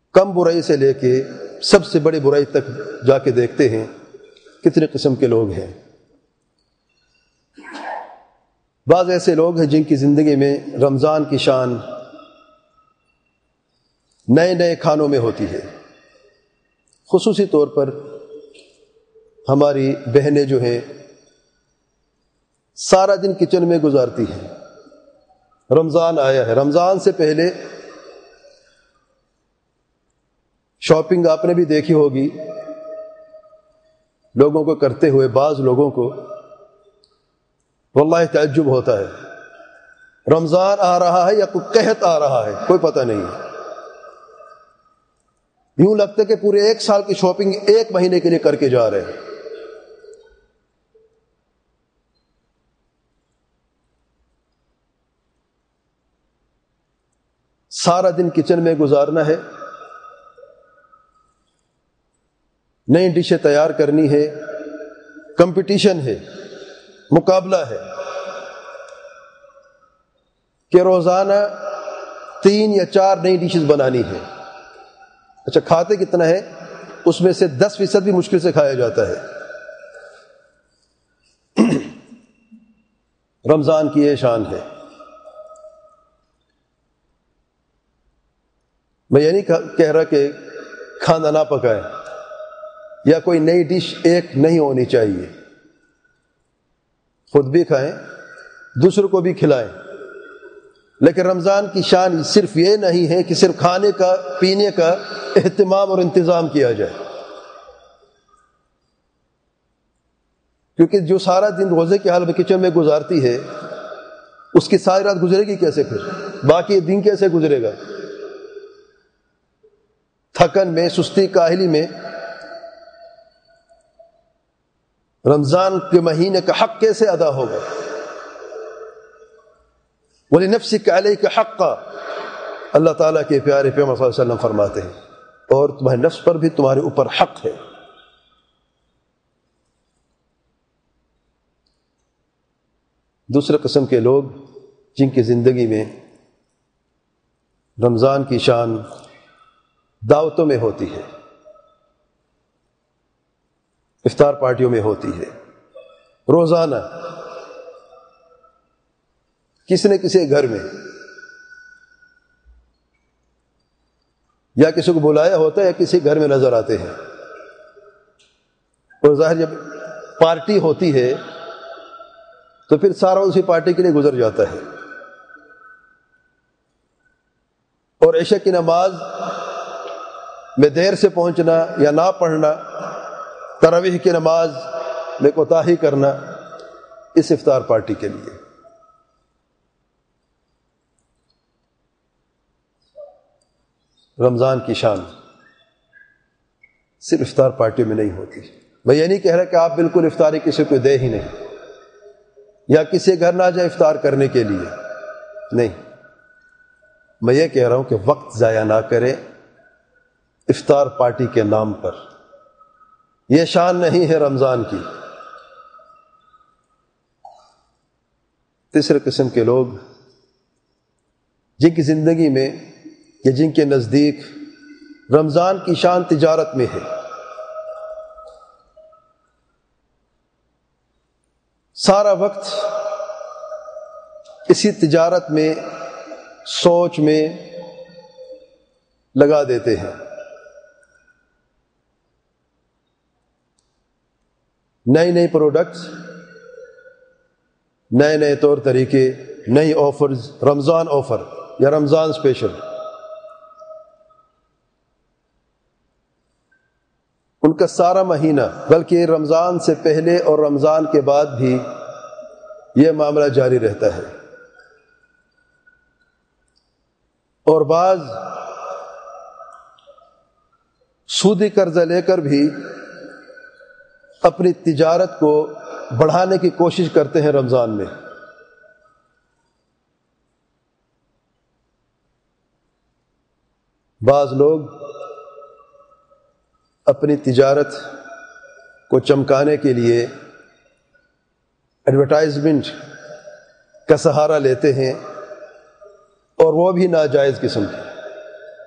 کم برائی سے لے کے سب سے بڑی برائی تک جا کے دیکھتے ہیں کتنے قسم کے لوگ ہیں۔ بعض ایسے لوگ ہیں جن کی زندگی میں رمضان کی شان نئے نئے کھانوں میں ہوتی ہے۔ خصوصی طور پر ہماری بہنیں جو ہیں سارا دن کچن میں گزارتی ہیں۔ رمضان آیا ہے، رمضان سے پہلے شاپنگ آپ نے بھی دیکھی ہوگی لوگوں کو کرتے ہوئے، بعض لوگوں کو واللہ تعجب ہوتا ہے، رمضان آ رہا ہے یا کوئی قحط آ رہا ہے کوئی پتہ نہیں ہے۔ یوں لگتا ہے کہ پورے ایک سال کی شاپنگ ایک مہینے کے لیے کر کے جا رہے ہیں۔ سارا دن کچن میں گزارنا ہے، نئی ڈشیں تیار کرنی ہے، کمپٹیشن ہے، مقابلہ ہے کہ روزانہ 3 یا 4 نئی ڈشز بنانی ہے۔ اچھا کھاتے کتنا ہے؟ اس میں سے 10% بھی مشکل سے کھایا جاتا ہے۔ رمضان کی یہ شان ہے۔ میں یہ نہیں کہہ رہا کہ کھانا نہ پکائے یا کوئی نئی ڈش ایک نہیں ہونی چاہیے، خود بھی کھائیں دوسروں کو بھی کھلائیں، لیکن رمضان کی شان صرف یہ نہیں ہے کہ صرف کھانے کا پینے کا اہتمام اور انتظام کیا جائے، کیونکہ جو سارا دن روزے کے حال میں کچن میں گزارتی ہے اس کی ساری رات گزرے گی کیسے؟ پھر باقی دن کیسے گزرے گا؟ تھکن میں، سستی کاہلی میں۔ رمضان کے مہینے کا حق کیسے ادا ہوگا؟ وَلِنَفْسِكَ عَلَيْكَ حَقًّا، اللہ تعالیٰ کے پیارے پیغمبر صلی اللہ علیہ وسلم فرماتے ہیں، اور تمہارے نفس پر بھی تمہارے اوپر حق ہے۔ دوسرے قسم کے لوگ جن کی زندگی میں رمضان کی شان دعوتوں میں ہوتی ہے، افطار پارٹیوں میں ہوتی ہے، روزانہ کسی نہ کسی گھر میں یا کسی کو بلایا ہوتا ہے یا کسی گھر میں نظر آتے ہیں، اور ظاہر جب پارٹی ہوتی ہے تو پھر سارا اسی پارٹی کے لیے گزر جاتا ہے، اور عشاء کی نماز میں دیر سے پہنچنا یا نہ پڑھنا، تراویح کی نماز میں کوتاہی کرنا اس افطار پارٹی کے لیے۔ رمضان کی شان صرف افطار پارٹی میں نہیں ہوتی۔ میں یہ نہیں کہہ رہا کہ آپ بالکل افطاری کسی کو دے ہی نہیں، یا کسی گھر نہ جائے افطار کرنے کے لیے، نہیں، میں یہ کہہ رہا ہوں کہ وقت ضائع نہ کریں افطار پارٹی کے نام پر، یہ شان نہیں ہے رمضان کی۔ تیسرے قسم کے لوگ جن کی زندگی میں یا جن کے نزدیک رمضان کی شان تجارت میں ہے، سارا وقت اسی تجارت میں، سوچ میں لگا دیتے ہیں، نئے نئے پروڈکٹس، نئے نئے طور طریقے، نئی آفرز، رمضان آفر یا رمضان اسپیشل، ان کا سارا مہینہ، بلکہ رمضان سے پہلے اور رمضان کے بعد بھی یہ معاملہ جاری رہتا ہے۔ اور بعض سودی قرضہ لے کر بھی اپنی تجارت کو بڑھانے کی کوشش کرتے ہیں رمضان میں۔ بعض لوگ اپنی تجارت کو چمکانے کے لیے ایڈورٹائزمنٹ کا سہارا لیتے ہیں، اور وہ بھی ناجائز قسم کی۔